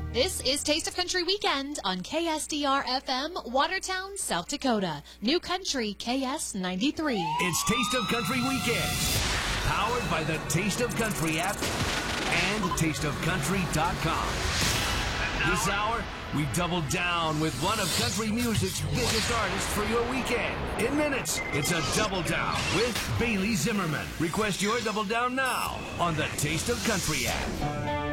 This is Taste of Country Weekend on KSDR-FM, Watertown, South Dakota. New Country KS93. It's Taste of Country Weekend, powered by the Taste of Country app and tasteofcountry.com. This hour, we double down with one of country music's biggest artists for your weekend. In minutes, it's a double down with Bailey Zimmerman. Request your double down now on the Taste of Country app.